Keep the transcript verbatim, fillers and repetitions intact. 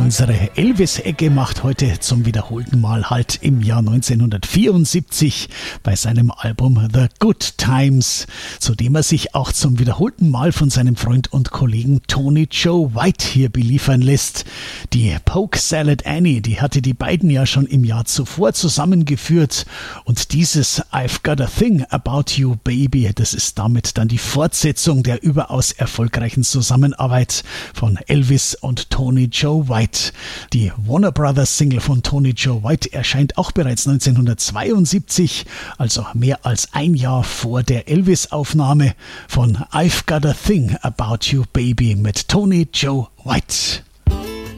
Unsere Elvis-Ecke macht heute zum wiederholten Mal Halt im Jahr neunzehnhundertvierundsiebzig bei seinem Album The Good Times, zu dem er sich auch zum wiederholten Mal von seinem Freund und Kollegen Tony Joe White hier beliefern lässt. Die Polk Salad Annie, die hatte die beiden ja schon im Jahr zuvor zusammengeführt, und dieses I've Got a Thing About You Baby, das ist damit dann die Fortsetzung der überaus erfolgreichen Zusammenarbeit von Elvis und Tony Joe White. Die Warner Brothers Single von Tony Joe White erscheint auch bereits neunzehnhundertzweiundsiebzig, also mehr als ein Jahr vor der Elvis-Aufnahme von I've Got a Thing About You Baby mit Tony Joe White.